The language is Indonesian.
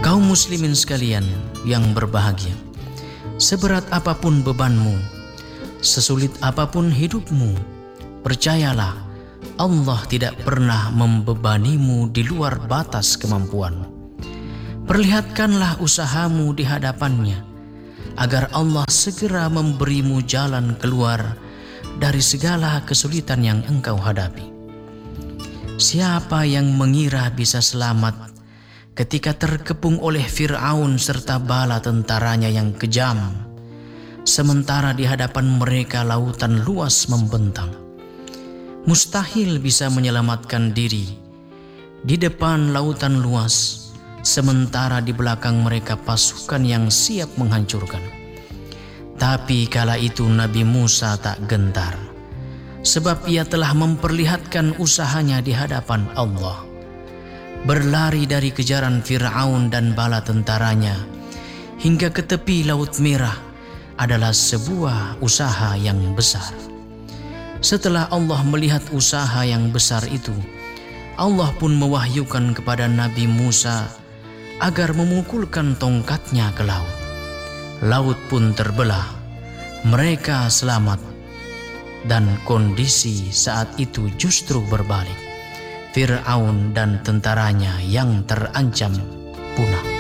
Kaum muslimin sekalian yang berbahagia, seberat apapun bebanmu, sesulit apapun hidupmu, percayalah, Allah tidak pernah membebanimu di luar batas kemampuanmu. Perlihatkanlah usahamu di hadapannya, agar Allah segera memberimu jalan keluar dari segala kesulitan yang engkau hadapi. Siapa yang mengira bisa selamat ketika terkepung oleh Fir'aun serta bala tentaranya yang kejam, sementara di hadapan mereka lautan luas membentang? Mustahil bisa menyelamatkan diri di depan lautan luas, sementara di belakang mereka pasukan yang siap menghancurkan. Tapi kala itu Nabi Musa tak gentar, sebab ia telah memperlihatkan usahanya di hadapan Allah. Berlari dari kejaran Fir'aun dan bala tentaranya hingga ke tepi Laut Merah adalah sebuah usaha yang besar. Setelah Allah melihat usaha yang besar itu, Allah pun mewahyukan kepada Nabi Musa agar memukulkan tongkatnya ke laut. Laut pun terbelah, mereka selamat, dan kondisi saat itu justru berbalik. Fir'aun dan tentaranya yang terancam punah.